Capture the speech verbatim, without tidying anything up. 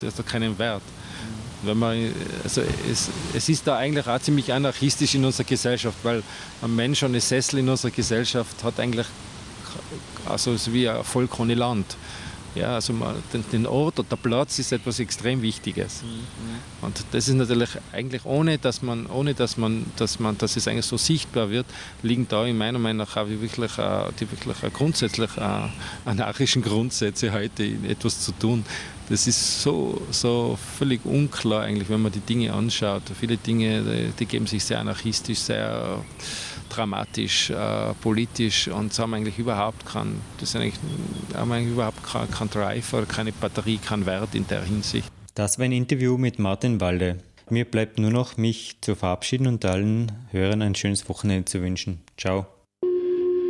Das hat keinen Wert. Wenn man, also es, es ist da eigentlich auch ziemlich anarchistisch in unserer Gesellschaft, weil ein Mensch ohne Sessel in unserer Gesellschaft hat eigentlich also so wie ein Volk ohne Land. Ja, also man, den, den Ort oder der Platz ist etwas extrem Wichtiges. Mhm. Und das ist natürlich eigentlich ohne, dass man, ohne dass man, dass man, dass es eigentlich so sichtbar wird, liegen da in meiner Meinung nach auch wirklich, die wirklich grundsätzlich anarchischen Grundsätze heute in etwas zu tun. Das ist so, so völlig unklar eigentlich, wenn man die Dinge anschaut. Viele Dinge, die, die geben sich sehr anarchistisch, sehr dramatisch, äh, politisch und haben eigentlich überhaupt keinen, das eigentlich, haben eigentlich überhaupt keinen kein Drive oder keine Batterie, keinen Wert in der Hinsicht. Das war ein Interview mit Martin Walde. Mir bleibt nur noch, mich zu verabschieden und allen Hörern ein schönes Wochenende zu wünschen. Ciao.